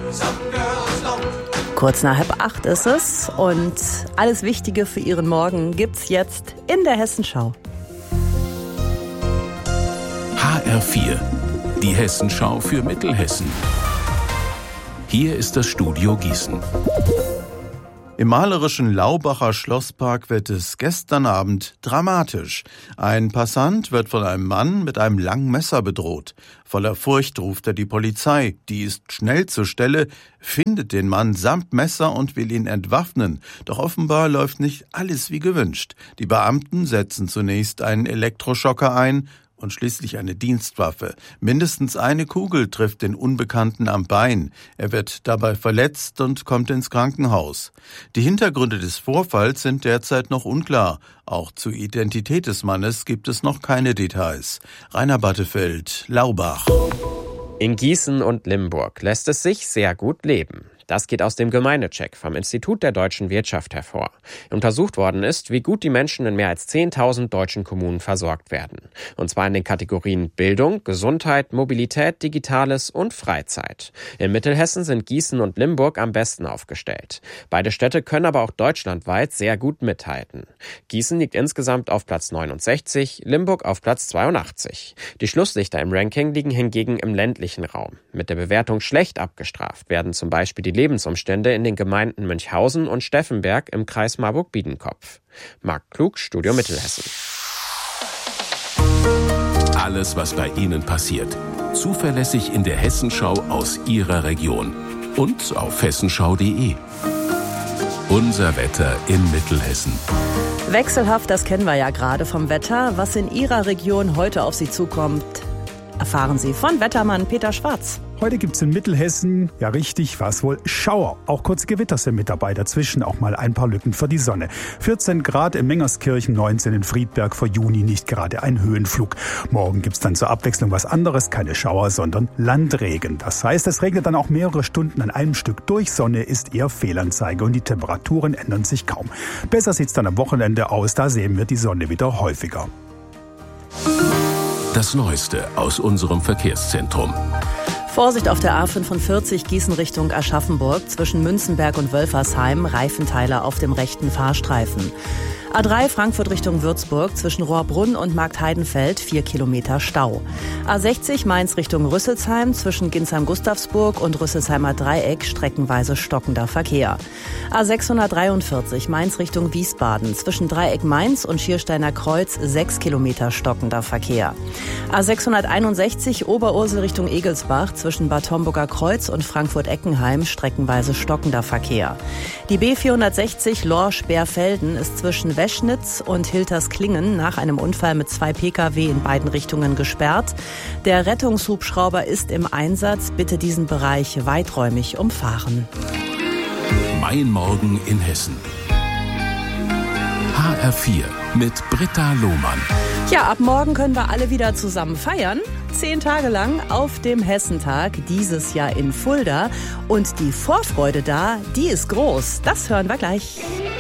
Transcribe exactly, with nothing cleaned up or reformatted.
Kurz nach halb acht ist es und alles Wichtige für Ihren Morgen gibt's jetzt in der Hessenschau. H R vier, die Hessenschau für Mittelhessen. Hier ist das Studio Gießen. Im malerischen Laubacher Schlosspark wird es gestern Abend dramatisch. Ein Passant wird von einem Mann mit einem langen Messer bedroht. Voller Furcht ruft er die Polizei. Die ist schnell zur Stelle, findet den Mann samt Messer und will ihn entwaffnen. Doch offenbar läuft nicht alles wie gewünscht. Die Beamten setzen zunächst einen Elektroschocker ein und schließlich eine Dienstwaffe. Mindestens eine Kugel trifft den Unbekannten am Bein. Er wird dabei verletzt und kommt ins Krankenhaus. Die Hintergründe des Vorfalls sind derzeit noch unklar. Auch zur Identität des Mannes gibt es noch keine Details. Rainer Battefeld, Laubach. In Gießen und Limburg lässt es sich sehr gut leben. Das geht aus dem Gemeindecheck vom Institut der deutschen Wirtschaft hervor. Untersucht worden ist, wie gut die Menschen in mehr als zehntausend deutschen Kommunen versorgt werden. Und zwar in den Kategorien Bildung, Gesundheit, Mobilität, Digitales und Freizeit. In Mittelhessen sind Gießen und Limburg am besten aufgestellt. Beide Städte können aber auch deutschlandweit sehr gut mithalten. Gießen liegt insgesamt auf Platz neunundsechzig, Limburg auf Platz zweiundachtzig. Die Schlusslichter im Ranking liegen hingegen im ländlichen Raum. Mit der Bewertung schlecht abgestraft werden zum Beispiel die Lebensumstände in den Gemeinden Münchhausen und Steffenberg im Kreis Marburg-Biedenkopf. Marc Klug, Studio Mittelhessen. Alles, was bei Ihnen passiert. Zuverlässig in der Hessenschau aus Ihrer Region. Und auf hessenschau punkt de. Unser Wetter in Mittelhessen. Wechselhaft, das kennen wir ja gerade vom Wetter. Was in Ihrer Region heute auf Sie zukommt, erfahren Sie von Wettermann Peter Schwarz. Heute gibt's in Mittelhessen, ja richtig, was wohl, Schauer. Auch kurze Gewitter sind mit dabei, dazwischen auch mal ein paar Lücken für die Sonne. vierzehn Grad in Mengerskirchen, neunzehn in Friedberg, für Juni nicht gerade ein Höhenflug. Morgen gibt's dann zur Abwechslung was anderes, keine Schauer, sondern Landregen. Das heißt, es regnet dann auch mehrere Stunden an einem Stück durch, Sonne ist eher Fehlanzeige und die Temperaturen ändern sich kaum. Besser sieht's dann am Wochenende aus, da sehen wir die Sonne wieder häufiger. Das Neueste aus unserem Verkehrszentrum. Vorsicht auf der A fünfundvierzig Gießen Richtung Aschaffenburg zwischen Münzenberg und Wölfersheim, Reifenteile auf dem rechten Fahrstreifen. A drei Frankfurt Richtung Würzburg zwischen Rohrbrunn und Marktheidenfeld, vier Kilometer Stau. A sechzig Mainz Richtung Rüsselsheim zwischen Ginsheim-Gustavsburg und Rüsselsheimer Dreieck, streckenweise stockender Verkehr. A sechshundertdreiundvierzig Mainz Richtung Wiesbaden zwischen Dreieck Mainz und Schiersteiner Kreuz, sechs Kilometer stockender Verkehr. A sechshunderteinundsechzig Oberursel Richtung Egelsbach zwischen Bad Homburger Kreuz und Frankfurt-Eckenheim, streckenweise stockender Verkehr. Die B vierhundertsechzig Lorsch-Berfelden ist zwischen Weschnitz und Hiltersklingen nach einem Unfall mit zwei Pkw in beiden Richtungen gesperrt. Der Rettungshubschrauber ist im Einsatz. Bitte diesen Bereich weiträumig umfahren. Mein Morgen in Hessen. H R vier mit Britta Lohmann. Ja, ab morgen können wir alle wieder zusammen feiern. Zehn Tage lang auf dem Hessentag, dieses Jahr in Fulda. Und die Vorfreude da, die ist groß. Das hören wir gleich.